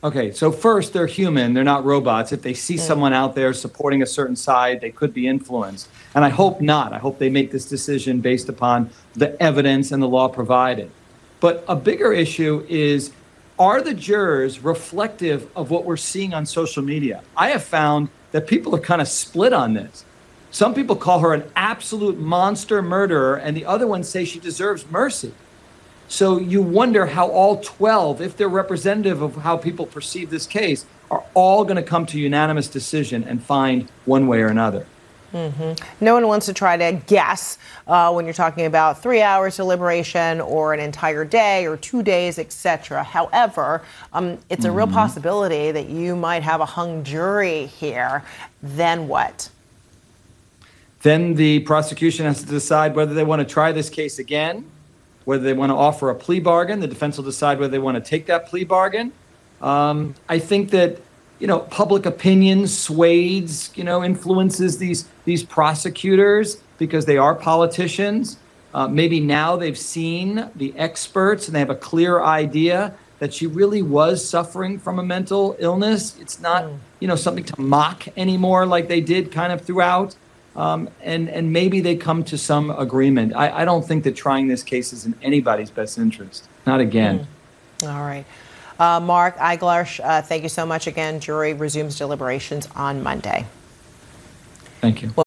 Okay, so first, they're human. They're not robots. If they see someone out there supporting a certain side, they could be influenced. And I hope not. I hope they make this decision based upon the evidence and the law provided. But a bigger issue is, are the jurors reflective of what we're seeing on social media? I have found that people are kind of split on this. Some people call her an absolute monster murderer, and the other ones say she deserves mercy. So you wonder how all 12, if they're representative of how people perceive this case, are all going to come to unanimous decision and find one way or another. No one wants to try to guess when you're talking about 3 hours deliberation or an entire day or 2 days, etc. However, it's a real possibility that you might have a hung jury here. Then what? Then the prosecution has to decide whether they want to try this case again, whether they want to offer a plea bargain. The defense will decide whether they want to take that plea bargain. I think that, public opinion swayed, influences these prosecutors because they are politicians. Maybe now they've seen the experts and they have a clear idea that she really was suffering from a mental illness. It's not, something to mock anymore like they did kind of throughout. And maybe they come to some agreement. I don't think that trying this case is in anybody's best interest. Not again. All right. Mark Eiglarsh, thank you so much again. Jury resumes deliberations on Monday. Thank you.